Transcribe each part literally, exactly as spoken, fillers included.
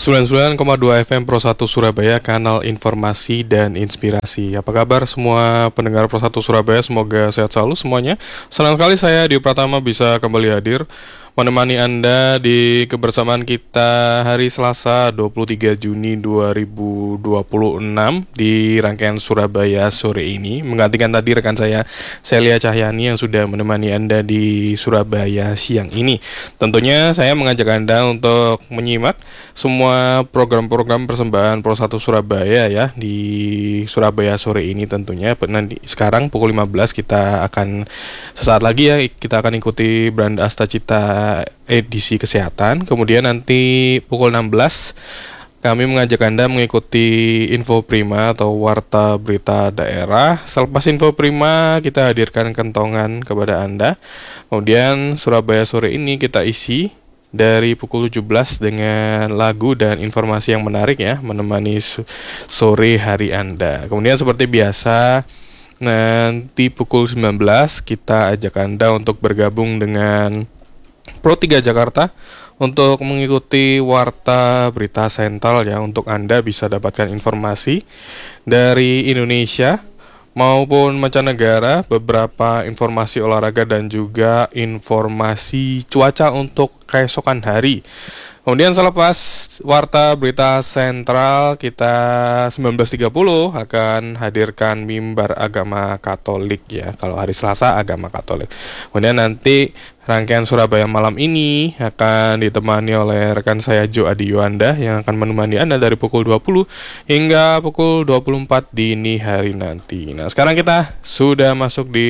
sembilan puluh sembilan koma dua F M Pro satu Surabaya, kanal informasi dan inspirasi. Apa kabar semua pendengar Pro satu Surabaya? Semoga sehat selalu semuanya. Senang sekali saya Dio Pratama bisa kembali hadir menemani Anda di kebersamaan kita hari Selasa dua puluh tiga Juni dua ribu dua puluh enam di rangkaian Surabaya sore ini, menggantikan tadi rekan saya Celia Cahyani yang sudah menemani Anda di Surabaya siang ini. Tentunya saya mengajak Anda untuk menyimak semua program-program persembahan Pro satu Surabaya ya di Surabaya sore ini tentunya. Nanti sekarang pukul lima belas kita akan sesaat lagi ya kita akan ikuti Branda Astacita edisi kesehatan. Kemudian nanti pukul enam belas kami mengajak Anda mengikuti Info Prima atau Warta Berita Daerah. Selepas Info Prima kita hadirkan kentongan kepada Anda. Kemudian Surabaya sore ini kita isi dari pukul tujuh belas dengan lagu dan informasi yang menarik ya, menemani sore hari Anda. Kemudian seperti biasa nanti pukul sembilan belas kita ajak Anda untuk bergabung dengan Pro tiga Jakarta untuk mengikuti Warta Berita Sentral ya, untuk Anda bisa dapatkan informasi dari Indonesia maupun mancanegara, beberapa informasi olahraga dan juga informasi cuaca untuk keesokan hari. Kemudian selepas Warta Berita Sentral kita sembilan belas tiga puluh akan hadirkan Mimbar Agama Katolik ya, kalau hari Selasa Agama Katolik. Kemudian nanti rangkaian Surabaya malam ini akan ditemani oleh rekan saya Jo Adi Yuanda yang akan menemani Anda dari pukul dua puluh hingga pukul dua puluh empat dini hari nanti. Nah, sekarang kita sudah masuk di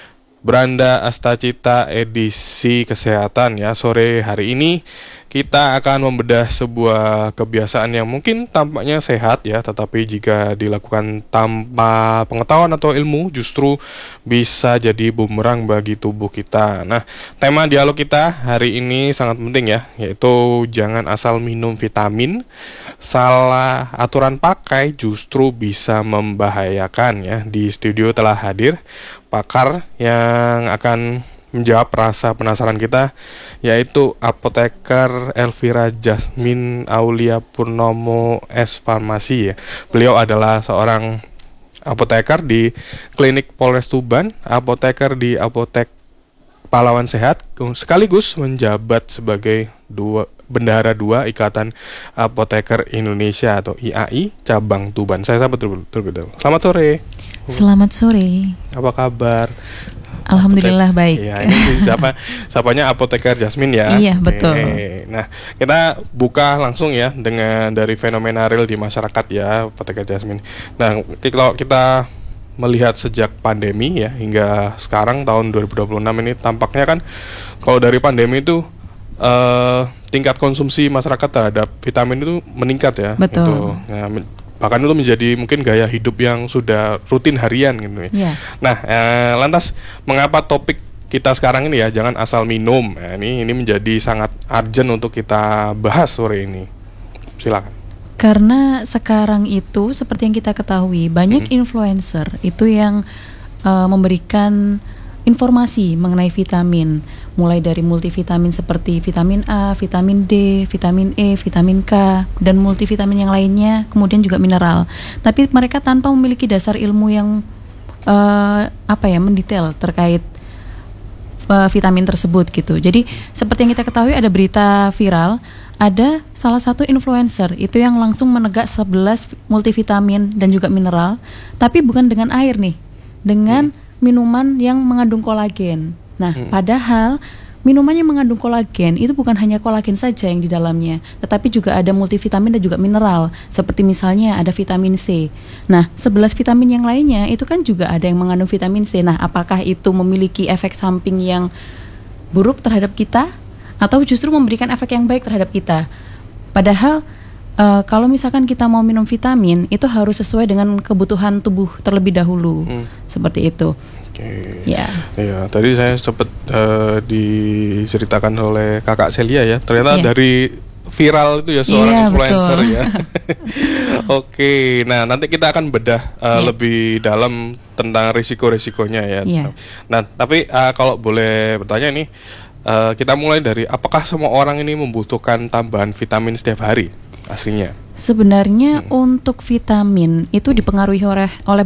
Branda Astacita edisi kesehatan ya. Sore hari ini kita akan membedah sebuah kebiasaan yang mungkin tampaknya sehat ya, tetapi jika dilakukan tanpa pengetahuan atau ilmu justru bisa jadi bumerang bagi tubuh kita. Nah, tema dialog kita hari ini sangat penting ya, yaitu jangan asal minum vitamin. Salah aturan pakai justru bisa membahayakan ya. Di studio telah hadir pakar yang akan menjawab rasa penasaran kita, yaitu apoteker Elvira Jasmine Aulia Purnomo S Farmasi ya. Beliau adalah seorang apoteker di Klinik Polres Tuban, apoteker di Apotek Pahlawan Sehat, sekaligus menjabat sebagai dua Bendahara dua Ikatan Apoteker Indonesia atau I A I cabang Tuban. Saya sahabat terlebih. Selamat sore. Selamat sore. Apa kabar? Alhamdulillah Apotek- baik. Ya, ini siapa? Sapanya Apoteker Jasmine ya. Iya, betul. Oke. Nah, kita buka langsung ya dengan dari fenomena real di masyarakat ya, Apoteker Jasmine. Nah, kalau kita melihat sejak pandemi ya hingga sekarang tahun dua ribu dua puluh enam ini, tampaknya kan kalau dari pandemi itu uh, tingkat konsumsi masyarakat terhadap vitamin itu meningkat ya. Betul. Gitu. Nah, bahkan itu menjadi mungkin gaya hidup yang sudah rutin harian gitu ya. Yeah. Nah, eh, lantas mengapa topik kita sekarang ini ya jangan asal minum? Nah, ini ini menjadi sangat urgent untuk kita bahas sore ini. Silakan. Karena sekarang itu seperti yang kita ketahui banyak hmm. influencer itu yang uh, memberikan informasi mengenai vitamin, mulai dari multivitamin seperti vitamin A, vitamin D, vitamin E, vitamin K, dan multivitamin yang lainnya, kemudian juga mineral. Tapi mereka tanpa memiliki dasar ilmu yang uh, apa ya, mendetail terkait uh, vitamin tersebut gitu. Jadi seperti yang kita ketahui ada berita viral, ada salah satu influencer itu yang langsung menegak sebelas multivitamin dan juga mineral, tapi bukan dengan air nih, dengan hmm. minuman yang mengandung kolagen. Nah, hmm. padahal minuman yang mengandung kolagen itu bukan hanya kolagen saja yang di dalamnya, tetapi juga ada multivitamin dan juga mineral. Seperti misalnya ada vitamin C. Nah, sebelas vitamin yang lainnya itu kan juga ada yang mengandung vitamin C. Nah, apakah itu memiliki efek samping yang buruk terhadap kita atau justru memberikan efek yang baik terhadap kita? Padahal Uh, kalau misalkan kita mau minum vitamin itu harus sesuai dengan kebutuhan tubuh terlebih dahulu, hmm. seperti itu. Oke. Ya. Ya, tadi saya sempat uh, diceritakan oleh Kakak Celia ya. Ternyata ya. Dari viral itu ya seorang iya, influencer betul. ya. Oke, nah nanti kita akan bedah uh, ya. lebih dalam tentang risiko-risikonya ya. Ya. Nah, tapi uh, kalau boleh bertanya nih, uh, kita mulai dari apakah semua orang ini membutuhkan tambahan vitamin setiap hari? aslinya? Sebenarnya hmm. untuk vitamin itu dipengaruhi oleh oleh